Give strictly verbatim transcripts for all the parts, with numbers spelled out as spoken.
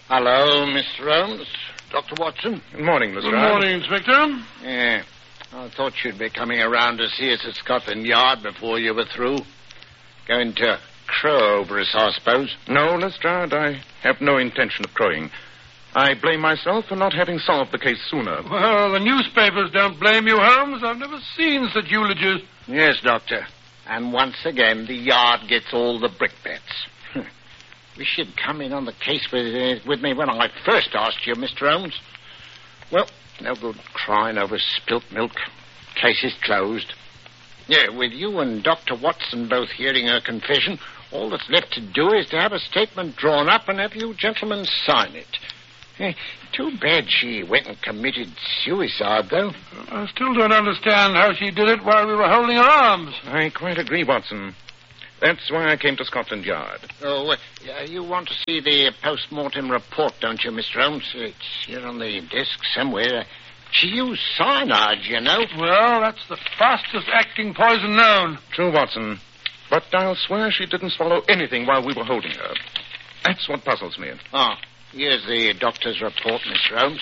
Hello, Mister Holmes. Doctor Watson. Good morning, Mister Good morning, Inspector. Yeah. I thought you'd be coming around to see us at Scotland Yard before you were through. Going to crow over us, I suppose. No, Lestrade, I have no intention of crowing. I blame myself for not having solved the case sooner. Well, the newspapers don't blame you, Holmes. I've never seen such eulogies. Yes, Doctor. And once again, the Yard gets all the brickbats. Wish you'd come in on the case with, uh, with me when I first asked you, Mister Holmes. Well, no good crying over spilt milk. Case is closed. Yeah, with you and Doctor Watson both hearing her confession, all that's left to do is to have a statement drawn up and have you gentlemen sign it. Eh, too bad she went and committed suicide, though. I still don't understand how she did it while we were holding her arms. I quite agree, Watson. That's why I came to Scotland Yard. Oh, uh, you want to see the uh, post-mortem report, don't you, Mister Holmes? It's here on the desk somewhere. Uh, she used cyanide, you know. Well, that's the fastest-acting poison known. True, Watson. But I'll swear she didn't swallow anything while we were holding her. That's what puzzles me. Ah, here's the doctor's report, Mister Holmes.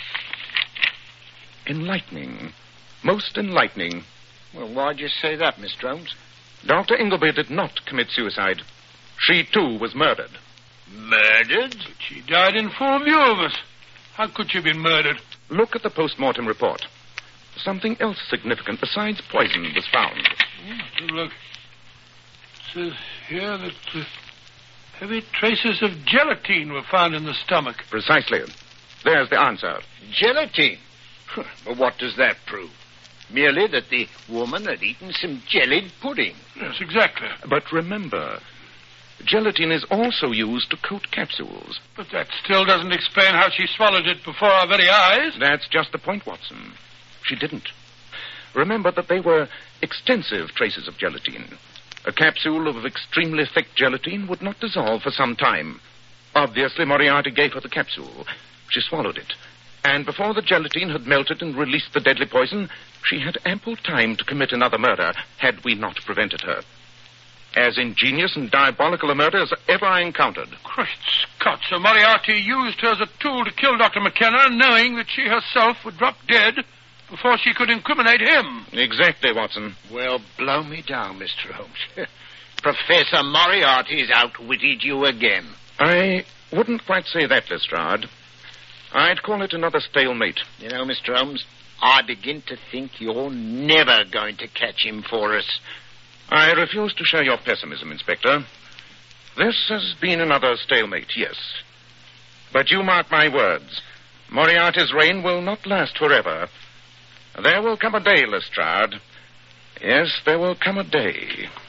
Enlightening. Most enlightening. Well, why'd you say that, Mister Holmes? Doctor Ingleby did not commit suicide. She, too, was murdered. Murdered? But she died in full view of us. How could she have been murdered? Look at the post-mortem report. Something else significant besides poison was found. Oh, look. It says here that uh, heavy traces of gelatine were found in the stomach. Precisely. There's the answer. Gelatine? Well, what does that prove? Merely that the woman had eaten some jellied pudding. Yes, exactly. But remember, gelatin is also used to coat capsules. But that still doesn't explain how she swallowed it before our very eyes. That's just the point, Watson. She didn't. Remember that they were extensive traces of gelatin. A capsule of extremely thick gelatin would not dissolve for some time. Obviously, Moriarty gave her the capsule. She swallowed it. And before the gelatine had melted and released the deadly poison, she had ample time to commit another murder, had we not prevented her. As ingenious and diabolical a murder as ever I encountered. Great Scott, so Moriarty used her as a tool to kill Doctor McKenna, knowing that she herself would drop dead before she could incriminate him. Exactly, Watson. Well, blow me down, Mister Holmes. Professor Moriarty's outwitted you again. I wouldn't quite say that, Lestrade. I'd call it another stalemate. You know, Mister Holmes, I begin to think you're never going to catch him for us. I refuse to share your pessimism, Inspector. This has been another stalemate, yes. But you mark my words. Moriarty's reign will not last forever. There will come a day, Lestrade. Yes, there will come a day